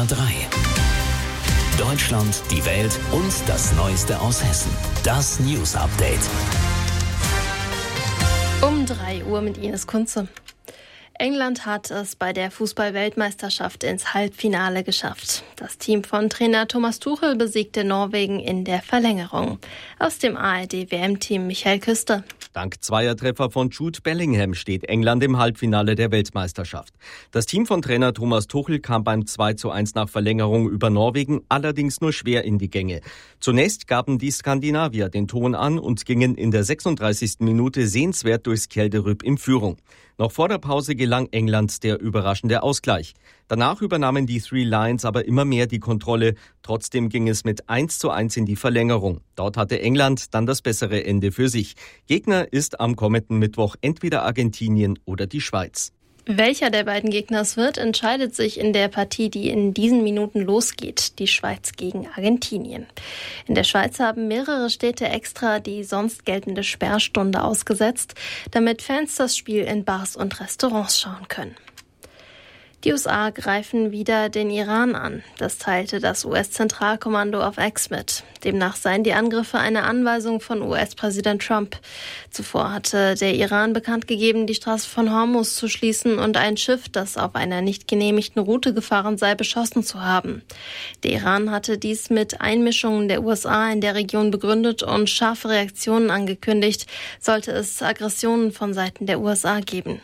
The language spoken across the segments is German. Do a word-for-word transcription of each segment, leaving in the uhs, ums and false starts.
R drei. Deutschland, die Welt und das Neueste aus Hessen. Das News Update. Um drei Uhr mit Ines Kunze. England hat es bei der Fußball-Weltmeisterschaft ins Halbfinale geschafft. Das Team von Trainer Thomas Tuchel besiegte Norwegen in der Verlängerung. Aus dem A R D-W M-Team Michael Küster. Dank Zweiertreffer von Jude Bellingham steht England im Halbfinale der Weltmeisterschaft. Das Team von Trainer Thomas Tuchel kam beim zwei zu eins nach Verlängerung über Norwegen allerdings nur schwer in die Gänge. Zunächst gaben die Skandinavier den Ton an und gingen in der sechsunddreißigsten Minute sehenswert durchs Kälderüb in Führung. Noch vor der Pause gelang England der überraschende Ausgleich. Danach übernahmen die Three Lions aber immer mehr die Kontrolle. Trotzdem ging es mit eins zu eins in die Verlängerung. Dort hatte England dann das bessere Ende für sich. Gegner ist am kommenden Mittwoch entweder Argentinien oder die Schweiz. Welcher der beiden Gegner es wird, entscheidet sich in der Partie, die in diesen Minuten losgeht. Die Schweiz gegen Argentinien. In der Schweiz haben mehrere Städte extra die sonst geltende Sperrstunde ausgesetzt, damit Fans das Spiel in Bars und Restaurants schauen können. Die U S A greifen wieder den Iran an. Das teilte das U S-Zentralkommando auf X mit. Demnach seien die Angriffe eine Anweisung von U S-Präsident Trump. Zuvor hatte der Iran bekannt gegeben, die Straße von Hormuz zu schließen und ein Schiff, das auf einer nicht genehmigten Route gefahren sei, beschossen zu haben. Der Iran hatte dies mit Einmischungen der U S A in der Region begründet und scharfe Reaktionen angekündigt, sollte es Aggressionen von Seiten der U S A geben.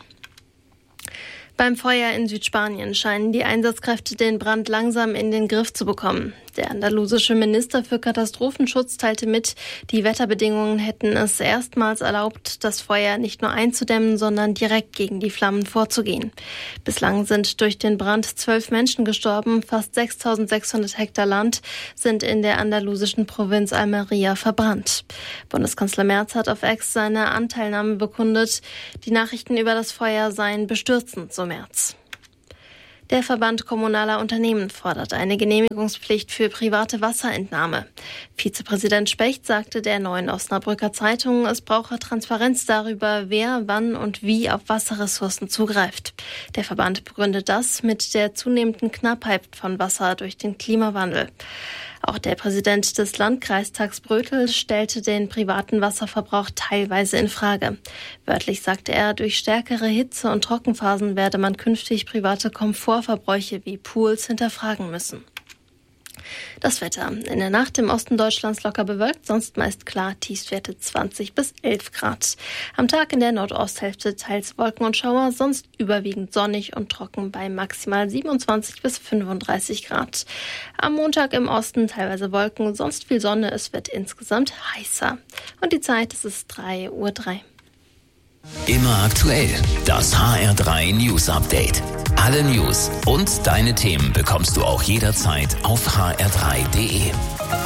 Beim Feuer in Südspanien scheinen die Einsatzkräfte den Brand langsam in den Griff zu bekommen. Der andalusische Minister für Katastrophenschutz teilte mit, die Wetterbedingungen hätten es erstmals erlaubt, das Feuer nicht nur einzudämmen, sondern direkt gegen die Flammen vorzugehen. Bislang sind durch den Brand zwölf Menschen gestorben, fast sechstausendsechshundert Hektar Land sind in der andalusischen Provinz Almería verbrannt. Bundeskanzler Merz hat auf X seine Anteilnahme bekundet. Die Nachrichten über das Feuer seien bestürzend, so Merz. Der Verband kommunaler Unternehmen fordert eine Genehmigungspflicht für private Wasserentnahme. Vizepräsident Specht sagte der Neuen Osnabrücker Zeitung, es brauche Transparenz darüber, wer, wann und wie auf Wasserressourcen zugreift. Der Verband begründet das mit der zunehmenden Knappheit von Wasser durch den Klimawandel. Auch der Präsident des Landkreistags Brötel stellte den privaten Wasserverbrauch teilweise in Frage. Wörtlich sagte er, durch stärkere Hitze- und Trockenphasen werde man künftig private Komfortverbräuche wie Pools hinterfragen müssen. Das Wetter. In der Nacht im Osten Deutschlands locker bewölkt, sonst meist klar, Tiefstwerte zwanzig bis elf Grad. Am Tag in der Nordosthälfte teils Wolken und Schauer, sonst überwiegend sonnig und trocken bei maximal siebenundzwanzig bis fünfunddreißig Grad. Am Montag im Osten teilweise Wolken, sonst viel Sonne, es wird insgesamt heißer. Und die Zeit, es ist drei Uhr drei. Immer aktuell, das H R drei News Update. Alle News und deine Themen bekommst du auch jederzeit auf h r drei punkt d e.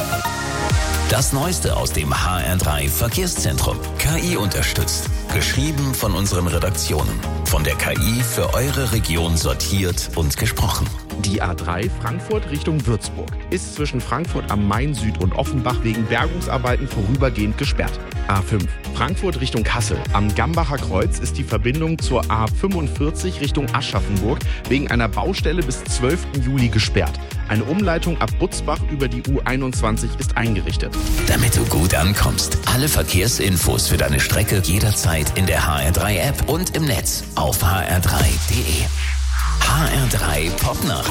Das Neueste aus dem H R drei Verkehrszentrum. K I unterstützt. Geschrieben von unseren Redaktionen. Von der K I für eure Region sortiert und gesprochen. Die A drei Frankfurt Richtung Würzburg ist zwischen Frankfurt am Main Süd und Offenbach wegen Bergungsarbeiten vorübergehend gesperrt. A fünf Frankfurt Richtung Kassel. Am Gambacher Kreuz ist die Verbindung zur A fünfundvierzig Richtung Aschaffenburg wegen einer Baustelle bis zwölften Juli gesperrt. Eine Umleitung ab Butzbach über die U einundzwanzig ist eingerichtet. Damit du gut ankommst, alle Verkehrsinfos für deine Strecke jederzeit in der H R drei App und im Netz auf h r drei punkt d e. H R drei Popnacht.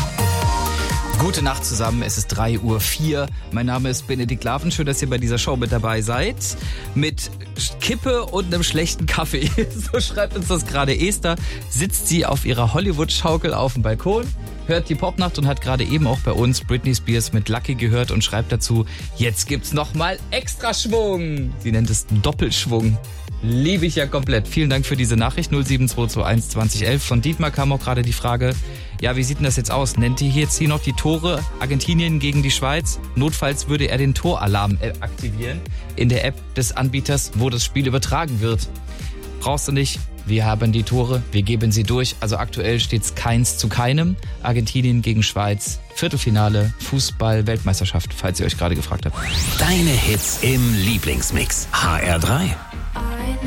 Gute Nacht zusammen, es ist drei Uhr vier. Mein Name ist Benedikt Laven, schön, dass ihr bei dieser Show mit dabei seid. Mit Kippe und einem schlechten Kaffee, so schreibt uns das gerade Esther, sitzt sie auf ihrer Hollywood-Schaukel auf dem Balkon, hört die Popnacht und hat gerade eben auch bei uns Britney Spears mit Lucky gehört und schreibt dazu, jetzt gibt's nochmal Extraschwung. Sie nennt es Doppelschwung. Liebe ich ja komplett. Vielen Dank für diese Nachricht. null sieben zwei zwei eins zwanzig elf. Von Dietmar kam auch gerade die Frage, ja, wie sieht denn das jetzt aus? Nennt ihr jetzt hier noch die Tore Argentinien gegen die Schweiz? Notfalls würde er den Toralarm aktivieren in der App des Anbieters, wo das Spiel übertragen wird. Brauchst du nicht. Wir haben die Tore, wir geben sie durch. Also aktuell steht's keins zu keinem. Argentinien gegen Schweiz, Viertelfinale, Fußball-Weltmeisterschaft, falls ihr euch gerade gefragt habt. Deine Hits im Lieblingsmix. H R drei.